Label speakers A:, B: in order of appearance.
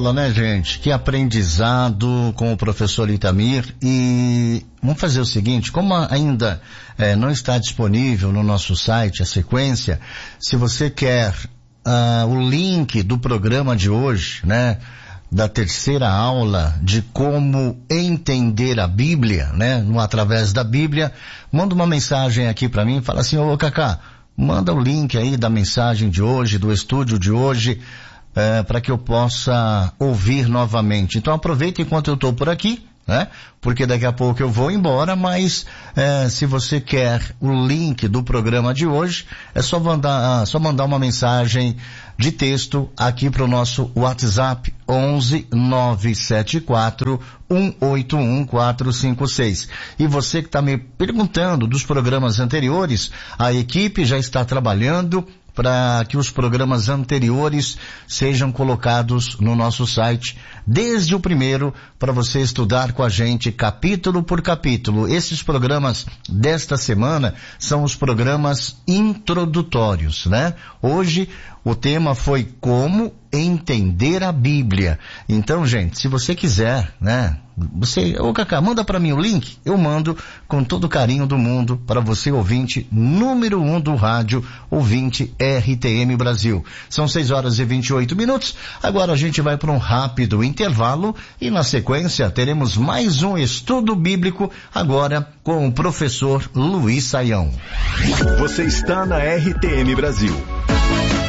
A: aula, né, gente? Que aprendizado com o professor Itamir. E vamos fazer o seguinte, como ainda não está disponível no nosso site a sequência, se você quer o link do programa de hoje, né, da terceira aula de como entender a Bíblia, né, através da Bíblia, manda uma mensagem aqui para mim e fala assim: ô Cacá, manda o link aí da mensagem de hoje, do estúdio de hoje, para que eu possa ouvir novamente. Então aproveita enquanto eu estou por aqui, né? Porque daqui a pouco eu vou embora, mas se você quer o link do programa de hoje, é só mandar uma mensagem de texto aqui para o nosso WhatsApp 11 974 181 456. E você que está me perguntando dos programas anteriores, a equipe já está trabalhando para que os programas anteriores sejam colocados no nosso site, desde o primeiro, para você estudar com a gente capítulo por capítulo. Esses programas desta semana são os programas introdutórios, né? Hoje o tema foi como entender a Bíblia. Então, gente, se você quiser, né? Ô Cacá, manda para mim o link, eu mando com todo o carinho do mundo para você, ouvinte número 1 do rádio, ouvinte RTM Brasil. São 6h28. Agora a gente vai para um rápido intervalo e na sequência teremos mais um estudo bíblico, agora com o professor Luiz Saião.
B: Você está na RTM Brasil.